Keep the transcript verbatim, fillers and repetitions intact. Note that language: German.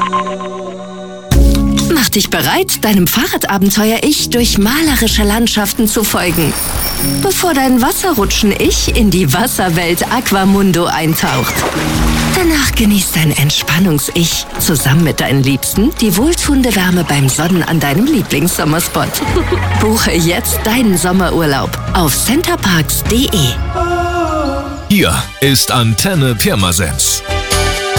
Mach dich bereit, deinem Fahrradabenteuer-Ich durch malerische Landschaften zu folgen, bevor dein Wasserrutschen-Ich in die Wasserwelt Aquamundo eintaucht. Danach genießt dein Entspannungs-Ich zusammen mit deinen Liebsten die wohltuende Wärme beim Sonnen an deinem Lieblingssommerspot. Buche jetzt deinen Sommerurlaub auf centerparks punkt de. Hier ist Antenne Pirmasens.